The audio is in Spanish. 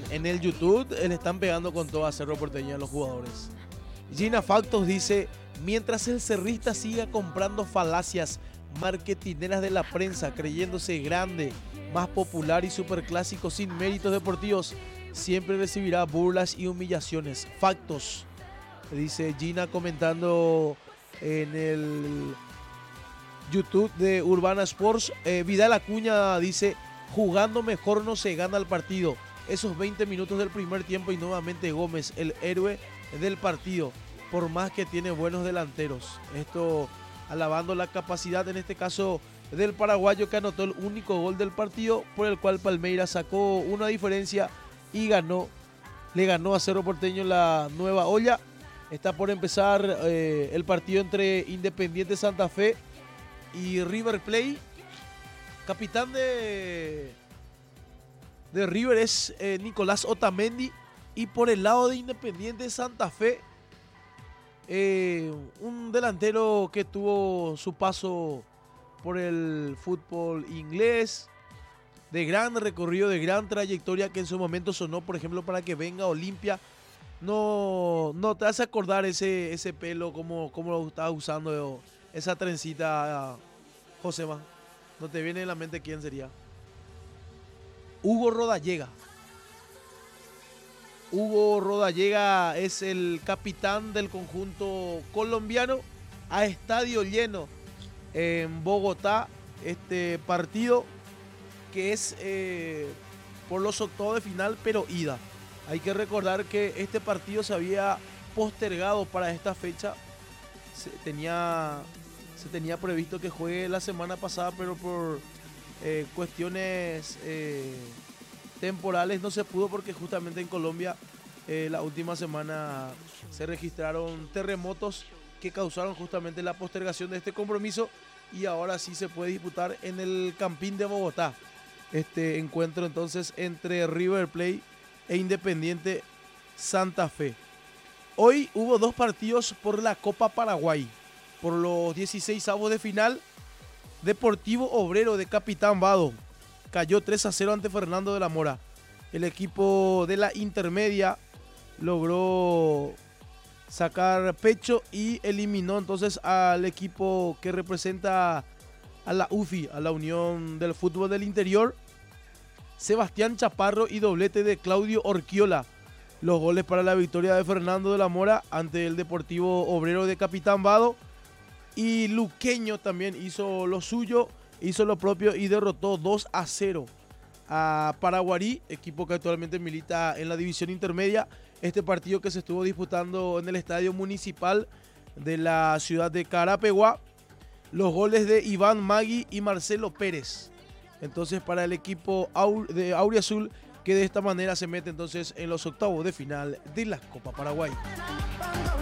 En el YouTube le están pegando con todo a Cerro Porteño a los jugadores. Gina Factos dice, mientras el cerrista siga comprando falacias marketineras de la prensa, creyéndose grande, más popular y superclásico sin méritos deportivos, siempre recibirá burlas y humillaciones. Factos, dice Gina comentando en el YouTube de Urbana Sports. Vidal Acuña dice, jugando mejor no se gana el partido. Esos 20 minutos del primer tiempo y nuevamente Gómez, el héroe del partido, por más que tiene buenos delanteros. Esto alabando la capacidad, en este caso, del paraguayo, que anotó el único gol del partido, por el cual Palmeiras sacó una diferencia y le ganó a Cerro Porteño la Nueva Olla. Está por empezar el partido entre Independiente Santa Fe y River Plate. Capitán de River es Nicolás Otamendi. Y por el lado de Independiente Santa Fe, un delantero que tuvo su paso por el fútbol inglés, de gran recorrido, de gran trayectoria, que en su momento sonó, por ejemplo, para que venga Olimpia. No te hace acordar ese pelo, como lo estaba usando, esa trencita, Josema. ¿No te viene en la mente quién sería? Hugo Rodallega. Hugo Rodallega es el capitán del conjunto colombiano, a estadio lleno en Bogotá. Este partido que es por los octavos de final, pero ida. Hay que recordar que este partido se había postergado para esta fecha. Se tenía previsto que juegue la semana pasada, pero por cuestiones temporales no se pudo, porque justamente en Colombia la última semana se registraron terremotos que causaron justamente la postergación de este compromiso, y ahora sí se puede disputar en el Campín de Bogotá este encuentro entonces entre River Plate e Independiente Santa Fe. Hoy hubo dos partidos por la Copa Paraguay, por los 16avos de final. Deportivo Obrero de Capitán Vado cayó 3-0 ante Fernando de la Mora. El equipo de la intermedia logró sacar pecho y eliminó entonces al equipo que representa a la UFI, a la Unión del Fútbol del Interior. Sebastián Chaparro y doblete de Claudio Orquiola. Los goles para la victoria de Fernando de la Mora ante el Deportivo Obrero de Capitán Vado. Y Luqueño también hizo lo suyo, hizo lo propio y derrotó 2-0 a Paraguarí, equipo que actualmente milita en la división intermedia. Este partido que se estuvo disputando en el Estadio Municipal de la ciudad de Carapeguá. Los goles de Iván Magui y Marcelo Pérez. Entonces, para el equipo de Auriazul, que de esta manera se mete entonces en los octavos de final de la Copa Paraguay.